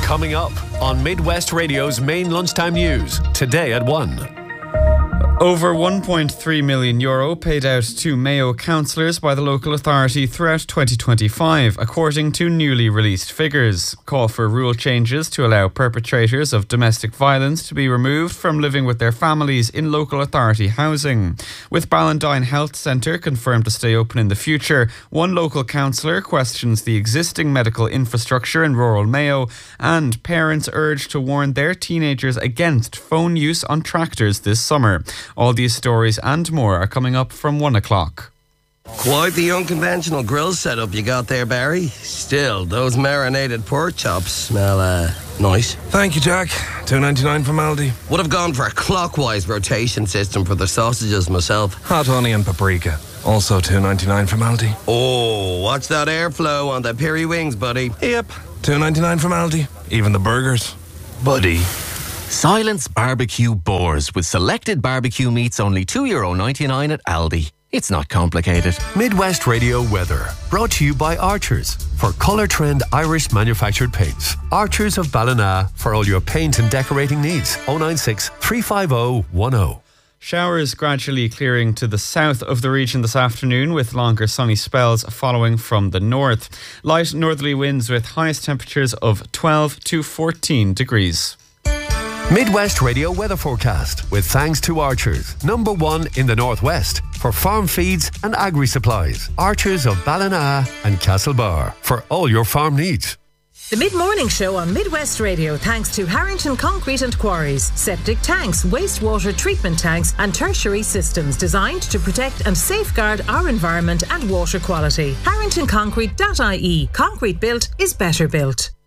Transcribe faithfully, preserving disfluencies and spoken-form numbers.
Coming up on Midwest Radio's main lunchtime news, today at one. Over one point three million euro paid out to Mayo councillors by the local authority throughout twenty twenty-five, according to newly released figures. Call for rule changes to allow perpetrators of domestic violence to be removed from living with their families in local authority housing. With Ballandine Health Centre confirmed to stay open in the future, one local councillor questions the existing medical infrastructure in rural Mayo, and parents urge to warn their teenagers against phone use on tractors this summer. All these stories and more are coming up from one o'clock. Quite the unconventional grill setup you got there, Barry. Still, those marinated pork chops smell, uh, nice. Thank you, Jack. two ninety-nine from Aldi. Would have gone for a clockwise rotation system for the sausages myself. Hot honey and paprika. Also two ninety-nine from Aldi. Oh, watch that airflow on the piri wings, buddy. Yep. two ninety-nine from Aldi. Even the burgers. Buddy. Silence Barbecue Boars with selected barbecue meats only two euro ninety-nine at Aldi. It's not complicated. Midwest Radio weather, brought to you by Archers for Colour Trend Irish manufactured paints. Archers of Ballina for all your paint and decorating needs. oh nine six, three five oh, one oh. Showers gradually clearing to the south of the region this afternoon, with longer sunny spells following from the north. Light northerly winds with highest temperatures of twelve to fourteen degrees. Midwest Radio weather forecast with thanks to Archers, number one in the northwest for farm feeds and agri supplies. Archers of Ballina and Castlebar for all your farm needs. The mid-morning show on Midwest Radio, thanks to Harrington Concrete and Quarries. Septic tanks, wastewater treatment tanks and tertiary systems designed to protect and safeguard our environment and water quality. harrington concrete dot I E. Concrete built is better built.